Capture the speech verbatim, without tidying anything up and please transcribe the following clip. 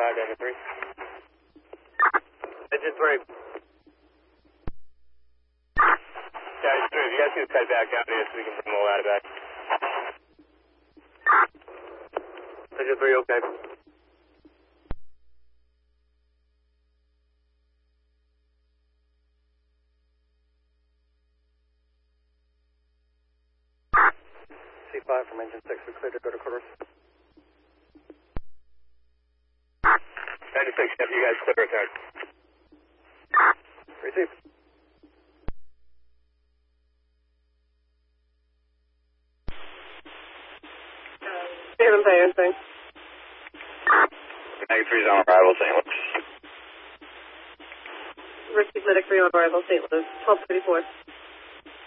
five, engine three. Engine three. Yeah, engine three, if you guys can cut back down here so we can bring the ladder back. Engine three, okay. C five from engine six, we're clear to go to quarters. Engine six, yep, you guys clear to return. Receive. Stand by anything. Medic three is on arrival, Saint Louis. Receive Medic three on arrival, Saint Louis, twelve thirty-four.